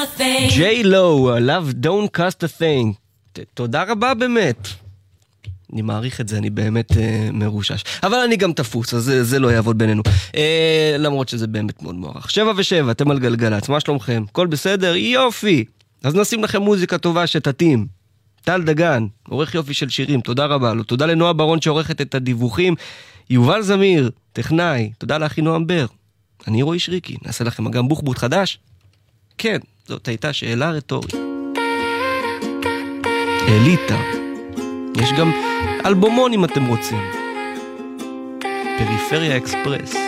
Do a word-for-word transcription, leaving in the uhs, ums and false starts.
a thing. J-Lo, Love Don't Cost a Thing. ת, תודה רבה באמת. אני מעריך את זה, אני באמת אה, מרושש. אבל אני גם תפוס, אז זה, זה לא יעבוד בינינו. אה, למרות שזה באמת מאוד מוערך. שבע ושבע, אתם על גלגלץ, מה שלומכם? הכל בסדר? יופי. אז נשים לכם מוזיקה טובה שתתאים. טל דגן, עורך יופי של שירים, תודה רבה לו. תודה לנועה ברון שעורכת את הדיווחים. יובל זמיר, טכנאי, תודה לאחי נועם בר. אני רועי שריקי, נעשה לכם גם בוחבוט חדש? כן, זאת הייתה שאלה רטורית. אליטה. יש גם אלבומון אם אתם רוצים. פריפריה אקספרס.